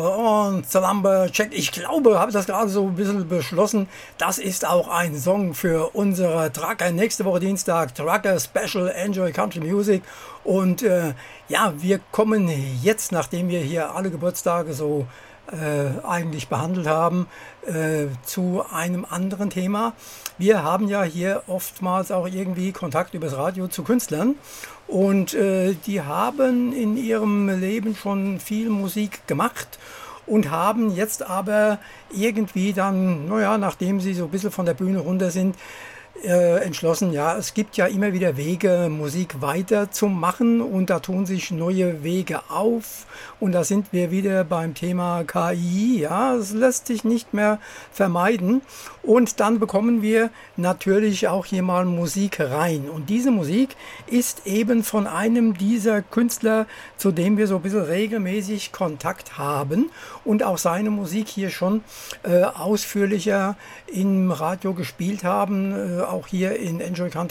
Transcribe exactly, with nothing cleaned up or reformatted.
und The Lumberjack. Ich glaube, habe das gerade so ein bisschen beschlossen. Das ist auch ein Song für unsere Trucker. Nächste Woche Dienstag, Trucker Special, Enjoy Country Music. Und äh, ja, wir kommen jetzt, nachdem wir hier alle Geburtstage so äh, eigentlich behandelt haben, äh, zu einem anderen Thema. Wir haben ja hier oftmals auch irgendwie Kontakt übers Radio zu Künstlern. Und äh, die haben in ihrem Leben schon viel Musik gemacht und haben jetzt aber irgendwie dann, naja, nachdem sie so ein bisschen von der Bühne runter sind, äh, entschlossen, ja, es gibt ja immer wieder Wege, Musik weiterzumachen, und da tun sich neue Wege auf, und da sind wir wieder beim Thema K I, ja, es lässt sich nicht mehr vermeiden, und dann bekommen wir natürlich auch hier mal Musik rein, und diese Musik ist eben von einem dieser Künstler, zu dem wir so ein bisschen regelmäßig Kontakt haben und auch seine Musik hier schon äh, ausführlicher im Radio gespielt haben, äh, auch hier in Enjoy Country